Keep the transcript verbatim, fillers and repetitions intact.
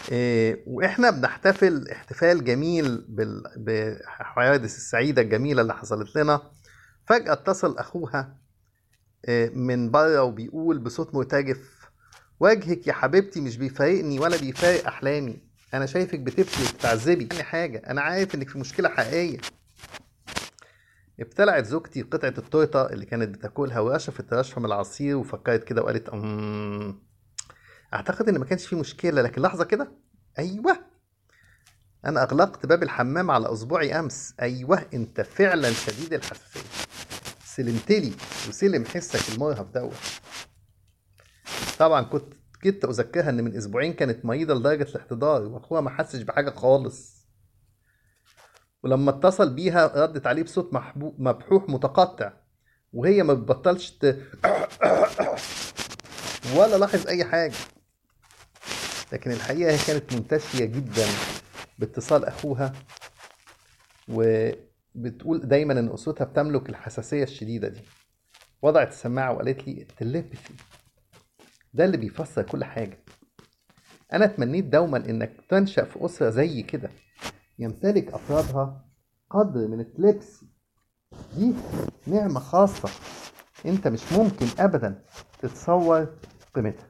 إيه، واحنا بنحتفل احتفال جميل بال- بالحوادث السعيدة الجميلة اللي حصلت لنا. فجأة اتصل اخوها إيه، من بره وبيقول بصوت مرتجف: وجهك يا حبيبتي مش بيفارقني ولا بيفارق احلامي، انا شايفك بتبكي وبتعذبي يعني حاجة، انا عارف انك في مشكلة حقيقية. ابتلعت زوجتي قطعة التورتة اللي كانت بتاكلها ورشفت رشفة من العصير وفكرت كده وقالت: أمم اعتقد ان ما كانش في مشكلة، لكن لحظة كده. ايوه، انا اغلقت باب الحمام على اصبعي امس. ايوه، انت فعلا شديد الحساسيه، سلمتلي وسلم حسك المرهف دوت. طبعا كنت كنت اذكرها ان من اسبوعين كانت مريضه لدرجه الاحتضار واخوها ما حسش بحاجه خالص. ولما اتصل بيها ردت عليه بصوت محبو- مبحوح متقطع، وهي ما بتبطلش ت... ولا لاحظ اي حاجه. لكن الحقيقه هي كانت منتشيه جدا باتصال اخوها، وبتقول دايما ان اسرتها بتملك الحساسيه الشديده دي. وضعت السماعة وقالت لي: التليبثي ده اللي بيفسر كل حاجة. أنا تمنيت دوما إنك تنشأ في أسرة زي كده يمتلك أفرادها قدر من التليبسي. دي نعمة خاصة أنت مش ممكن أبدا تتصور قيمتها.